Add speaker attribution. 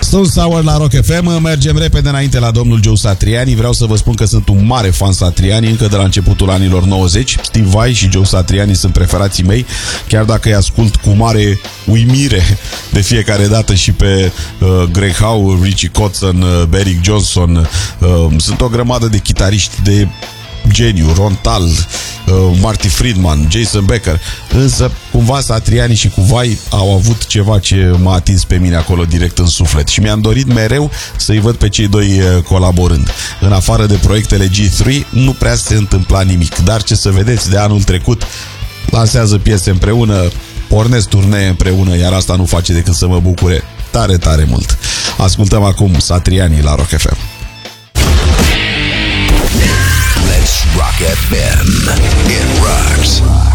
Speaker 1: Stone Sour la Rock FM. Mergem repede înainte la domnul Joe Satriani. Vreau să vă spun că sunt un mare fan Satriani încă de la începutul anilor 90. Steve Vai și Joe Satriani sunt preferații mei, chiar dacă îi ascult cu mare uimire de fiecare dată și pe Greg Howe, Richie Kotzen, Eric Johnson. Sunt o grămadă de chitariști de geniu, Ron Tal, Marty Friedman, Jason Becker, însă cumva Satriani și cu Vai au avut ceva ce m-a atins pe mine acolo direct în suflet și mi-am dorit mereu să-i văd pe cei doi colaborând. În afară de proiectele G3 nu prea se întâmpla nimic, dar ce să vedeți, de anul trecut lansează piese împreună, pornesc turnee împreună, iar asta nu face decât să mă bucure tare, tare mult. Ascultăm acum Satriani la Rock FM.
Speaker 2: Let's Rock FM. It rocks.